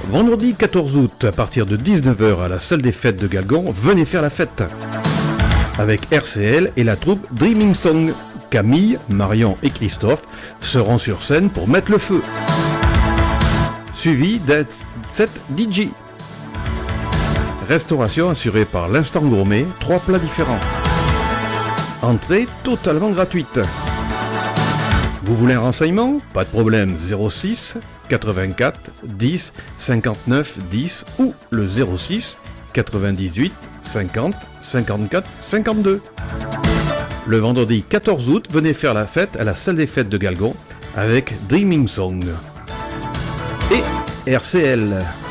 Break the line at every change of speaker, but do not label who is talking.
Vendredi 14 août, à partir de 19h à la salle des fêtes de Galgon, venez faire la fête. Avec RCL et la troupe Dreaming Song. Camille, Marion et Christophe seront sur scène pour mettre le feu. Suivi d'un set DJ. Restauration assurée par l'Instant Gourmet, 3 plats différents. Entrée totalement gratuite. Vous voulez un renseignement? Pas de problème, 06 84 10 59 10 ou le 06 98 50 54 52. Le vendredi 14 août, venez faire la fête à la salle des fêtes de Galgon avec Dreaming Song et RCL.